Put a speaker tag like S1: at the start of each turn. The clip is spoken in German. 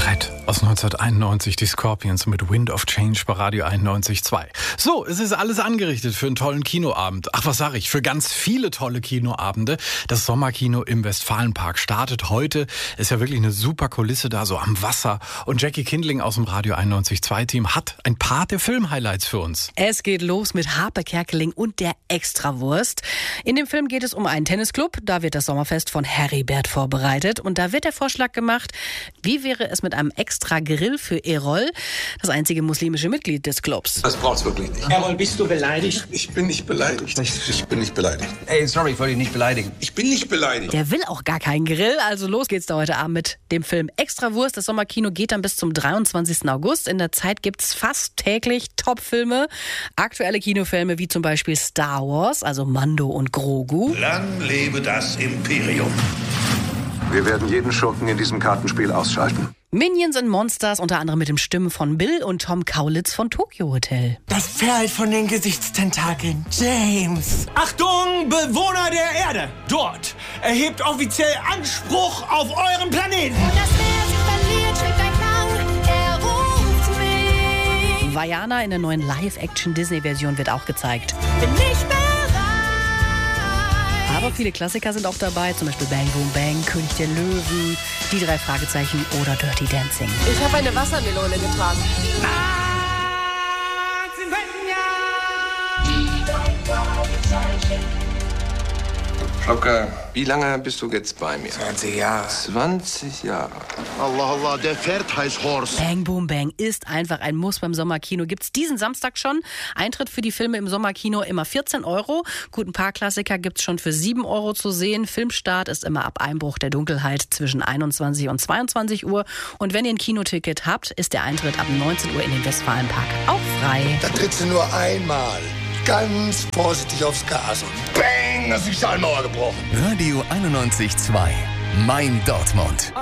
S1: Brett aus 1991, die Scorpions mit Wind of Change bei Radio 91.2. So, es ist alles angerichtet für einen tollen Kinoabend. Ach, was sage ich, für ganz viele tolle Kinoabende. Das Sommerkino im Westfalenpark startet heute. Ist ja wirklich eine super Kulisse da, so am Wasser. Und Jackie Kindling aus dem Radio 91.2-Team hat ein paar der Filmhighlights für uns.
S2: Es geht los mit Harpe Kerkeling und der Extrawurst. In dem Film geht es um einen Tennisclub. Da wird das Sommerfest von Heribert vorbereitet. Und da wird der Vorschlag gemacht, wie wäre es mit einem extra Grill für Erol, das einzige muslimische Mitglied des Clubs.
S3: Das braucht's wirklich nicht.
S4: Erol, bist du beleidigt?
S3: Ich bin nicht beleidigt. Ich bin nicht beleidigt.
S5: Ey, sorry, ich wollte dich nicht beleidigen.
S3: Ich bin nicht beleidigt.
S2: Der will auch gar keinen Grill, also los geht's da heute Abend mit dem Film Extrawurst. Das Sommerkino geht dann bis zum 23. August. In der Zeit gibt's fast täglich Top-Filme. Aktuelle Kinofilme wie zum Beispiel Star Wars, also Mando und Grogu.
S6: Lang lebe das Imperium.
S7: Wir werden jeden Schurken in diesem Kartenspiel ausschalten.
S2: Minions and Monsters, unter anderem mit den Stimmen von Bill und Tom Kaulitz von Tokyo Hotel.
S4: Das Pferd von den Gesichtstentakeln, James. Achtung, Bewohner der Erde! Dort erhebt offiziell Anspruch auf euren Planeten.
S8: Und das Meer sich verliert, schlägt ein Klang, er ruft mich.
S2: Vaiana in der neuen Live-Action-Disney-Version wird auch gezeigt.
S8: Bin nicht bereit.
S2: Aber viele Klassiker sind auch dabei, zum Beispiel Bang Boom Bang, König der Löwen, Die 3 Fragezeichen oder Dirty Dancing.
S9: Ich habe eine Wassermelone getragen.
S5: Schlucker, wie lange bist du jetzt bei mir?
S3: 20 Jahre.
S5: 20 Jahre.
S6: Allah, Allah, der Pferd heißt Horst.
S2: Bang Boom Bang ist einfach ein Muss beim Sommerkino. Gibt's diesen Samstag schon. Eintritt für die Filme im Sommerkino immer 14 €. Gut, ein paar Klassiker gibt's schon für 7 € zu sehen. Filmstart ist immer ab Einbruch der Dunkelheit zwischen 21 und 22 Uhr. Und wenn ihr ein Kinoticket habt, ist der Eintritt ab 19 Uhr in den Westfalenpark auch frei.
S6: Da trittst du nur einmal. Ganz vorsichtig aufs Gas und bang, ist die Schallmauer gebrochen.
S10: Radio 91.2. Mein Dortmund.